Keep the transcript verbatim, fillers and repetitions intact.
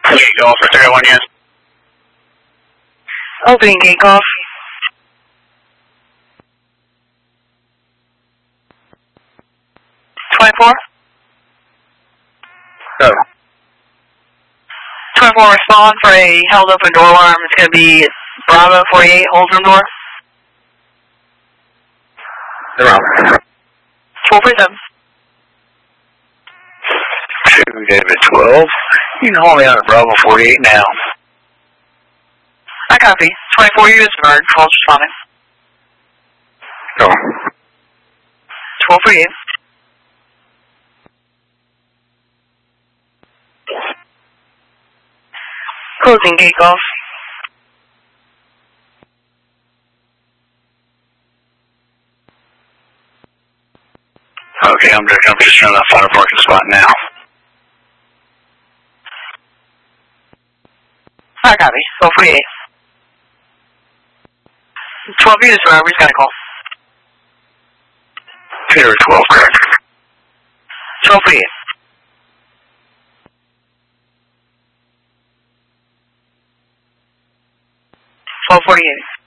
Gate Golf for three oh one, yes. Opening Gate Golf. twenty-four. Oh. twenty-four, respond for a held open door alarm. It's going to be Bravo forty-eight, holds room door. Bravo. twelve forty-seven. two David twelve. You can hold me out at Bravo forty-eight now. I copy. twenty-four units emerged, false responding. Go. twelve forty-eight. Closing Gate Golf. Okay, I'm just, I'm just trying to find a parking spot now. I copy. twelve forty-eight. twelve units emerged, we just got a call. Peter twelve, correct. twelve forty-eight. twelve forty-eight.